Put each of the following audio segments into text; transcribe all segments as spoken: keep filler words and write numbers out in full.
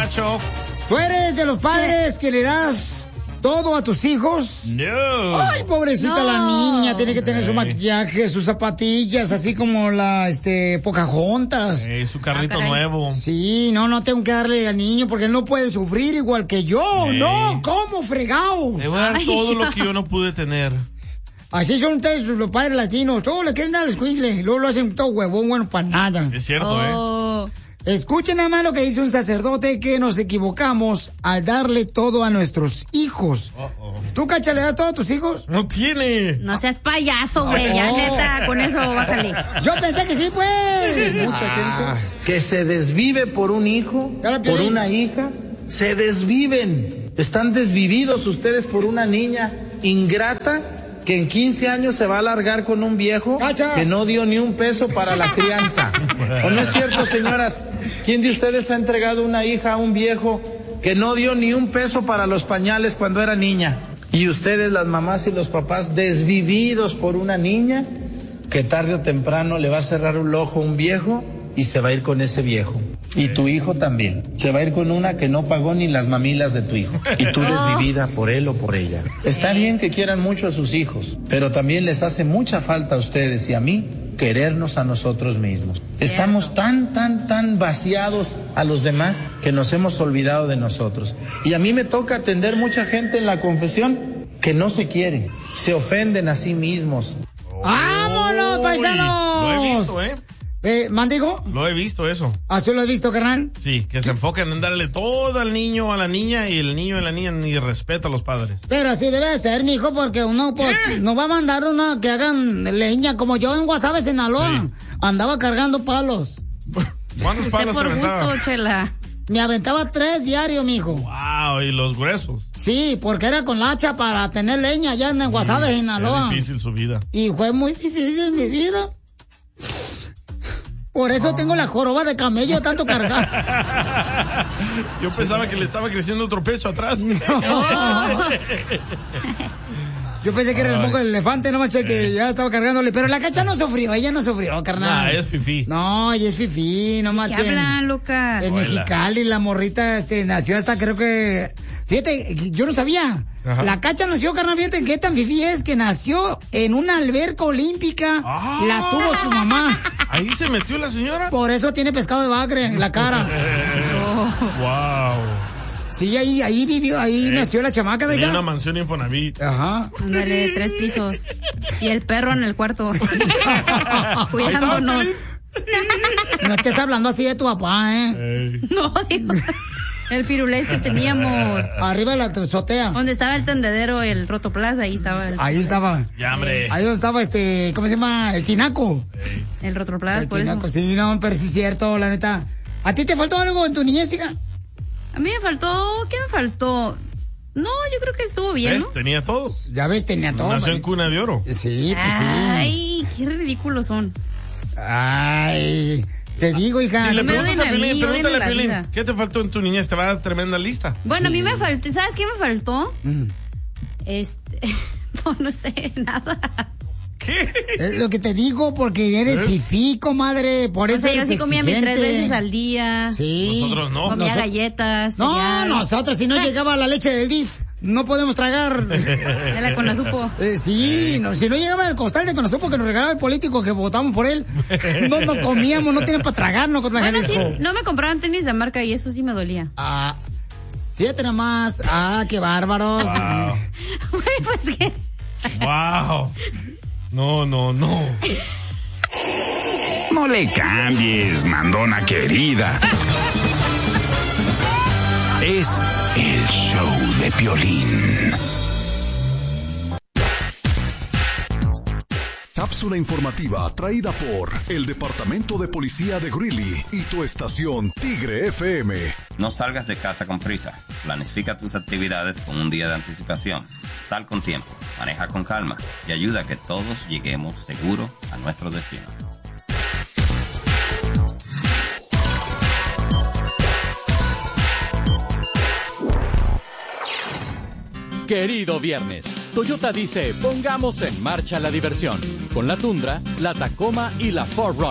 macho. ¿Tú eres de los padres que le das todo a tus hijos? No. Ay, pobrecita No. la niña, tiene que tener Ey. su maquillaje, sus zapatillas, así como la, este, Pocahontas. Ey, su carrito Ah, caray. nuevo. Sí, no, no tengo que darle al niño porque él no puede sufrir igual que yo. Ey. No, ¿cómo fregados? Le voy a dar Ay, todo yo. lo que yo no pude tener. Así son ustedes los padres latinos. Todos le quieren dar al escuincle. Luego lo hacen todo huevón, bueno, para nada. Es cierto, Oh. Escuchen nada más lo que dice un sacerdote, que nos equivocamos al darle todo a nuestros hijos. ¿eh? Uh-oh. ¿Tú, Cacha, le das todo a tus hijos? No tiene. No seas payaso, güey. Ya, No. neta, con eso bájale. Yo pensé que sí, pues. Mucha gente que se desvive por un hijo, Dale, por Piolín. una hija, se desviven. Están desvividos ustedes por una niña ingrata que en quince años se va a largar con un viejo ¡Cacha! que no dio ni un peso para la crianza. ¿O no es cierto, señoras? ¿Quién de ustedes ha entregado una hija a un viejo que no dio ni un peso para los pañales cuando era niña? Y ustedes, las mamás y los papás, desvividos por una niña que tarde o temprano le va a cerrar un ojo a un viejo y se va a ir con ese viejo. Y tu hijo también. Se va a ir con una que no pagó ni las mamilas de tu hijo. Y tú desvivida por él o por ella. Está bien que quieran mucho a sus hijos, pero también les hace mucha falta a ustedes y a mí querernos a nosotros mismos. Estamos tan, tan, tan vaciados a los demás que nos hemos olvidado de nosotros. Y a mí me toca atender mucha gente en la confesión que no se quiere, se ofenden a sí mismos. ¡Vámonos, Uy, paisanos! Lo he visto, ¿eh? Eh, ¿Mandigo? Lo he visto eso. ¿Así lo has visto, carnal? Sí, que se enfocan en darle todo al niño a la niña y el niño y la niña ni respeta a los padres. Pero así debe ser, mijo, porque uno pues, no va a mandar uno que hagan leña, como yo en Guasave, Sinaloa. Sí. Andaba cargando palos. ¿Cuántos Usted palos se por aventaba? gusto, chela. Me aventaba tres diarios, mijo. Wow, y los gruesos. Sí, porque era con la hacha para tener leña allá en Guasave, Es Sinaloa. difícil su vida. Y fue muy difícil mi vida. Por eso tengo la joroba de camello de tanto cargar. Yo pensaba que le estaba creciendo otro pecho atrás. Yo pensé que era el moco del elefante, no manches, que ya estaba cargándole. Pero la Cacha no sufrió, ella no sufrió, carnal. Ah, es fifí. No, ella es fifí, no ¿Qué manches. hablan, Lucas? En Hola. Mexicali, la morrita, este, nació hasta creo que... Fíjate, yo no sabía. Ajá. La Cacha nació, carnal, fíjate qué tan fifí es, que nació en una alberca olímpica. Ah. La tuvo su mamá. ¿Ahí se metió la señora? Por eso tiene pescado de bagre en la cara. Wow. Sí, ahí, ahí vivió, ahí nació la chamaca de Tenía ella. una mansión Infonavit. Ajá. Ándale, tres pisos. Y el perro en el cuarto. Ahí Cuidándonos. estaba No estés hablando así de tu papá, ¿eh? Ey. No, digo. El firulés que teníamos. Arriba de la azotea. Donde estaba el tendedero, el Rotoplaza, ahí estaba el, Ahí estaba. Ya, hombre. Ahí donde estaba este, ¿cómo se llama? El tinaco. el Rotoplaza, El por eso. tinaco, sí, no, pero sí es cierto, la neta. ¿A ti te faltó algo en tu niñez, hija? A mí me faltó, ¿qué me faltó? No, yo creo que estuvo bien, ¿Ves? ¿no? Tenía todo. Ya ves, tenía todo. Nació en güey. cuna de oro. Sí, pues sí. Ay, qué ridículos son. Ay, te digo, hija. Si le me preguntas odien a a mí, Piolín, pregúntale odien a la Piolín, vida. ¿qué te faltó en tu niñez? Te va a dar tremenda lista. Bueno, a Sí. mí me faltó, ¿sabes qué me faltó? Mm. Este, no, no sé, nada. ¿Qué? Es lo que te digo, porque eres ¿Eh? fifí, comadre, por O eso sea, yo eres sí comía mis tres exigente. veces al día. Sí. Nosotros no. Comía Noso- galletas. No, cereal. nosotros, si no llegaba la leche del D I F, no podemos tragar. De la Conasupo. Eh, sí, no, si no llegaba el costal de Conasupo que nos regalaba el político que votamos por él, no no comíamos, no tienen para tragarnos contra Bueno, sí, Jalisco. no me compraban tenis de marca y eso sí me dolía. Ah, fíjate nomás, ah, qué bárbaros. Wow. Güey, pues qué. Wow. No, no, no. No le cambies, mandona querida. Es el show de Piolín. Cápsula informativa traída por el Departamento de Policía de Greeley y tu estación Tigre F M. No salgas de casa con prisa. Planifica tus actividades con un día de anticipación. Sal con tiempo, maneja con calma y ayuda a que todos lleguemos seguro a nuestro destino. Querido viernes, Toyota dice, pongamos en marcha la diversión, con la Tundra, la Tacoma y la cuatro runner.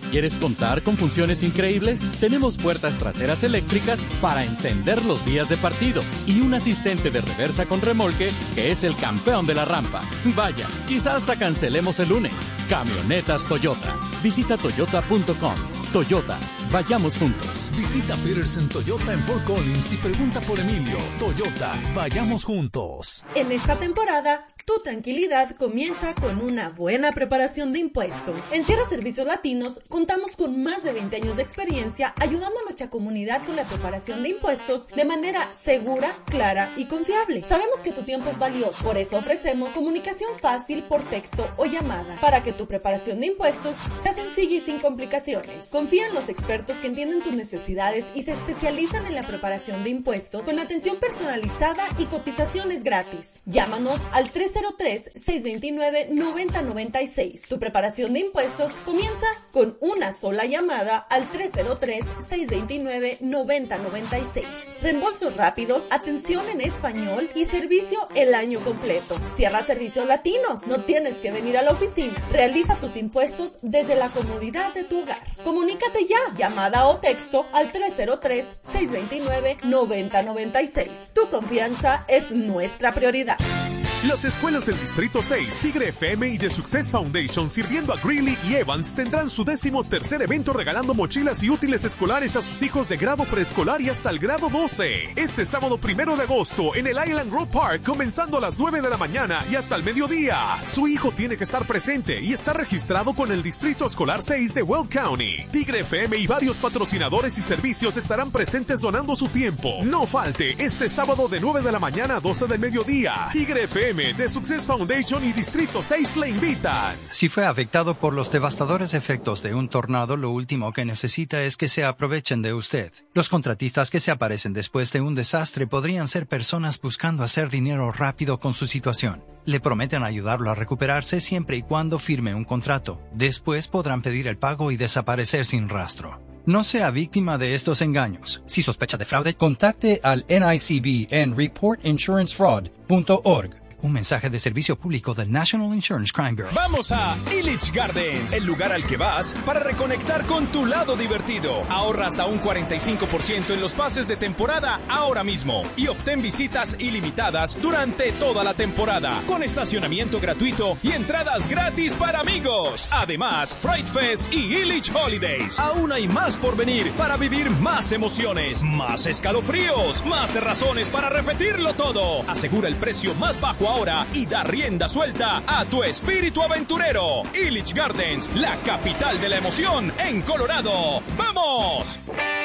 ¿Quieres contar con funciones increíbles? Tenemos puertas traseras eléctricas para encender los días de partido y un asistente de reversa con remolque que es el campeón de la rampa. Vaya, quizás hasta cancelemos el lunes. Camionetas Toyota. Visita toyota punto com. Toyota, vayamos juntos. Visita Peterson Toyota en Fort Collins y pregunta por Emilio. Toyota, vayamos juntos. En esta temporada, tu tranquilidad comienza con una buena preparación de impuestos. En Sierra Servicios Latinos contamos con más de veinte años de experiencia ayudando a nuestra comunidad con la preparación de impuestos de manera segura, clara y confiable. Sabemos que tu tiempo es valioso, por eso ofrecemos comunicación fácil por texto o llamada para que tu preparación de impuestos sea sencilla y sin complicaciones. Confía en los expertos que entienden tus necesidades y se especializan en la preparación de impuestos con atención personalizada y cotizaciones gratis. Llámanos al tres cero tres, seis dos nueve, nueve cero nueve seis. Tu preparación de impuestos comienza con una sola llamada al tres cero tres, seis dos nueve, nueve cero nueve seis. Reembolsos rápidos, atención en español y servicio el año completo. Sierra Servicios Latinos. No tienes que venir a la oficina. Realiza tus impuestos desde la comodidad de tu hogar. Comunícate ya, llamada o texto al tres cero tres, seis dos nueve, nueve cero nueve seis. Tu confianza es nuestra prioridad. Las escuelas del Distrito seis, Tigre F M y The Success Foundation, sirviendo a Greeley y Evans, tendrán su décimo tercer evento regalando mochilas y útiles escolares a sus hijos de grado preescolar y hasta el grado doce. Este sábado primero de agosto en el Island Grove Park, comenzando a las nueve de la mañana y hasta el mediodía. Su hijo tiene que estar presente y está registrado con el Distrito Escolar seis de Weld County. Tigre F M y varios patrocinadores y servicios estarán presentes donando su tiempo. No falte este sábado de nueve de la mañana a doce del mediodía. Tigre F M, The Success Foundation y Distrito seis le invitan. Si fue afectado por los devastadores efectos de un tornado, lo último que necesita es que se aprovechen de usted. Los contratistas que se aparecen después de un desastre podrían ser personas buscando hacer dinero rápido con su situación. Le prometen ayudarlo a recuperarse siempre y cuando firme un contrato. Después podrán pedir el pago y desaparecer sin rastro. No sea víctima de estos engaños. Si sospecha de fraude, contacte al N I C B en report insurance fraud punto org. Un mensaje de servicio público del National Insurance Crime Bureau. Vamos a Illich Gardens, el lugar al que vas para reconectar con tu lado divertido. Ahorra hasta un cuarenta y cinco por ciento en los pases de temporada ahora mismo y obtén visitas ilimitadas durante toda la temporada, con estacionamiento gratuito y entradas gratis para amigos. Además, Fright Fest y Illich Holidays. Aún hay más por venir para vivir más emociones, más escalofríos, más razones para repetirlo todo. Asegura el precio más bajo ahora y da rienda suelta a tu espíritu aventurero. Illich Gardens, la capital de la emoción en Colorado. ¡Vamos!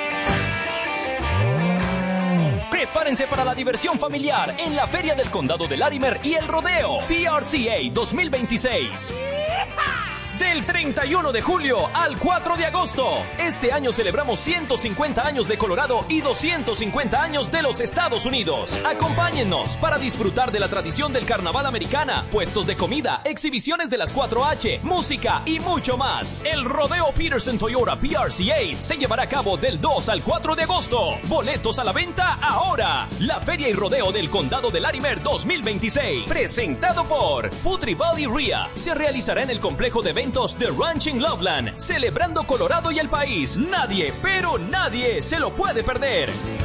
Prepárense para la diversión familiar en la Feria del Condado de Larimer y el Rodeo P R C A dos mil veintiséis. Del treinta y uno de julio al cuatro de agosto. Este año celebramos ciento cincuenta años de Colorado y doscientos cincuenta años de los Estados Unidos. Acompáñennos para disfrutar de la tradición del carnaval americana, puestos de comida, exhibiciones de las cuatro H, música y mucho más. El Rodeo Peterson Toyota P R C A se llevará a cabo del dos al cuatro de agosto. Boletos a la venta ahora. La Feria y Rodeo del Condado de Larimer dos mil veintiséis, presentado por Putri Valley R I A, se realizará en el complejo de eventos de Ranching Loveland, celebrando Colorado y el país. Nadie, pero nadie se lo puede perder.